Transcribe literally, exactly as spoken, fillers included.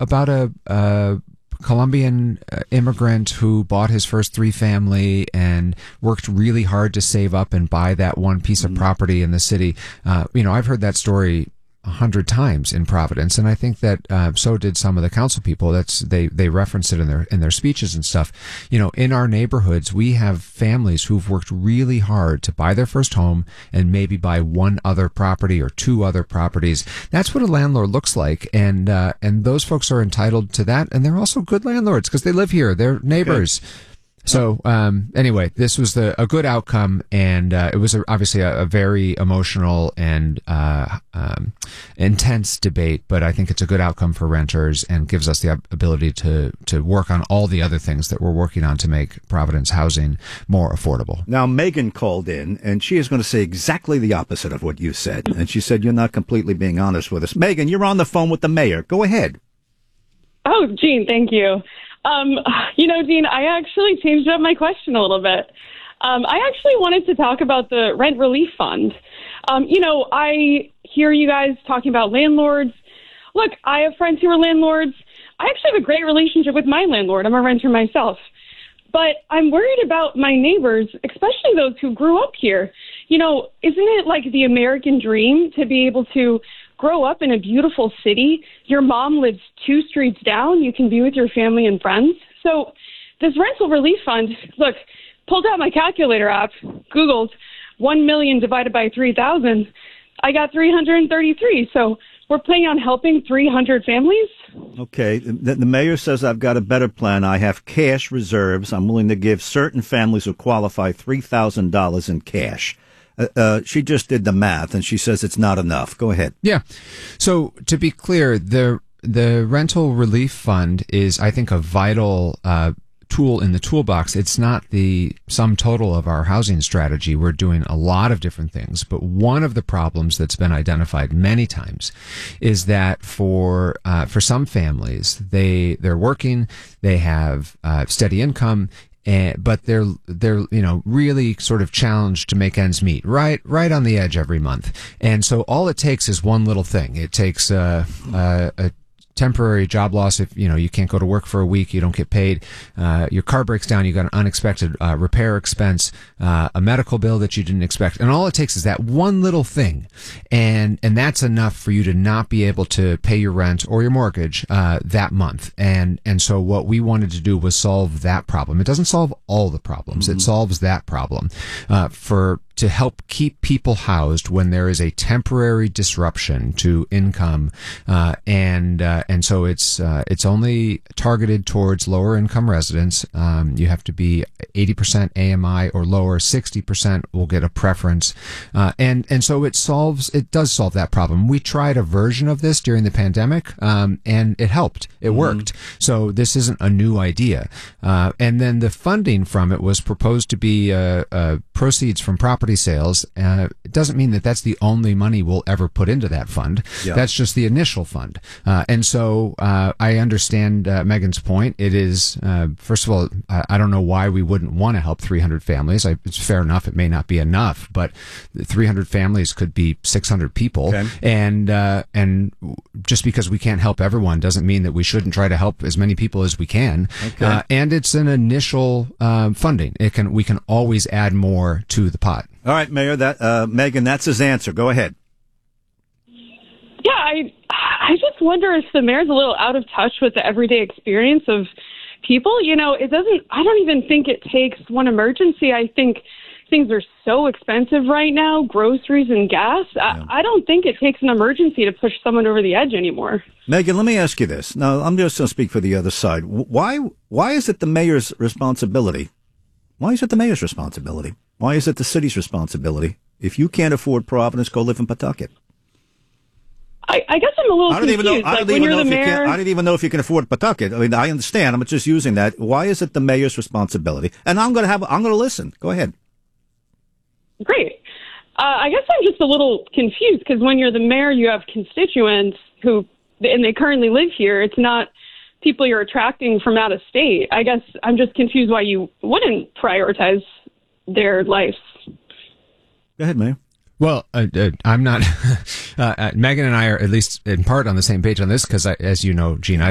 about a, a Colombian immigrant who bought his first three family and worked really hard to save up and buy that one piece of mm-hmm. property in the city. Uh, you know, I've heard that story a hundred times in Providence, and I think that uh, so did some of the council people. That's they they reference it in their in their speeches and stuff. You know, in our neighborhoods, we have families who've worked really hard to buy their first home and maybe buy one other property or two other properties. That's what a landlord looks like, and uh, and those folks are entitled to that, and they're also good landlords because they live here. They're neighbors. Good. So, um, anyway, this was the, a good outcome, and, uh, it was a, obviously a, a very emotional and, uh, um, intense debate, but I think it's a good outcome for renters and gives us the ability to, to work on all the other things that we're working on to make Providence housing more affordable. Now, Megan called in, and she is going to say exactly the opposite of what you said, and she said you're not completely being honest with us. Megan, you're on the phone with the mayor. Go ahead. Oh, Gene, thank you. Um, you know, Dean, I actually changed up my question a little bit. Um, I actually wanted to talk about the rent relief fund. Um, you know, I hear you guys talking about landlords. Look, I have friends who are landlords. I actually have a great relationship with my landlord. I'm a renter myself. But I'm worried about my neighbors, especially those who grew up here. You know, isn't it like the American dream to be able to grow up in a beautiful city? Your mom lives two streets down. You can be with your family and friends. So this rental relief fund, look, pulled out my calculator app, Googled one million divided by three thousand. I got three hundred thirty-three. So we're planning on helping three hundred families. Okay. The, the mayor says I've got a better plan. I have cash reserves. I'm willing to give certain families who qualify three thousand dollars in cash. Uh, uh, she just did the math, and she says it's not enough. Go ahead. Yeah. So to be clear, the the rental relief fund is, I think, a vital uh, tool in the toolbox. It's not the sum total of our housing strategy. We're doing a lot of different things, but one of the problems that's been identified many times is that for uh, for some families, they they're working, they have uh, steady income. And, but they're, they're, you know, really sort of challenged to make ends meet, right, right on the edge every month. And so all it takes is one little thing. It takes, uh, uh, a temporary job loss. If, you know, you can't go to work for a week, you don't get paid, uh, your car breaks down, you got an unexpected, uh, repair expense, uh, a medical bill that you didn't expect. And all it takes is that one little thing. And, and that's enough for you to not be able to pay your rent or your mortgage, uh, that month. And, and so what we wanted to do was solve that problem. It doesn't solve all the problems. Mm-hmm. It solves that problem, uh, for, to help keep people housed when there is a temporary disruption to income, uh, and uh, and so it's uh, it's only targeted towards lower income residents. Um, you have to be eighty percent A M I or lower. sixty percent will get a preference, uh, and and so it solves it does solve that problem. We tried a version of this during the pandemic, um, and it helped. It mm-hmm. worked. So this isn't a new idea. Uh, and then the funding from it was proposed to be uh, uh, proceeds from property sales. Uh, it doesn't mean that that's the only money we'll ever put into that fund. Yeah. That's just the initial fund. Uh, and so uh, I understand uh, Megan's point. It is, uh, first of all, I, I don't know why we wouldn't want to help three hundred families. I, it's fair enough. It may not be enough, but three hundred families could be six hundred people. Okay. And, uh, and just because we can't help everyone doesn't mean that we shouldn't try to help as many people as we can. Okay. Uh, and it's an initial uh, funding. It can we can always add more to the pot. All right, Mayor. That uh, Megan, that's his answer. Go ahead. Yeah, I I just wonder if the mayor's a little out of touch with the everyday experience of people. You know, it doesn't. I don't even think it takes one emergency. I think things are so expensive right now, groceries and gas. Yeah. I, I don't think it takes an emergency to push someone over the edge anymore. Megan, let me ask you this. Now, I'm just going to speak for the other side. Why why is it the mayor's responsibility? Why is it the mayor's responsibility? Why is it the city's responsibility? If you can't afford Providence, go live in Pawtucket. I, I guess I'm a little I don't confused. Even know, I, don't like, even know if mayor... you can, I don't even know if you can afford Pawtucket. I mean, I understand. I'm just using that. Why is it the mayor's responsibility? And I'm going to have. I'm going to listen. Go ahead. Great. Uh, I guess I'm just a little confused because when you're the mayor, you have constituents who, and they currently live here. It's not people you're attracting from out of state. I guess I'm just confused why you wouldn't prioritize their lives. Go ahead, Mayor. Well, uh, uh, I'm not. uh, uh, Megan and I are at least in part on the same page on this because, as you know, Gene, I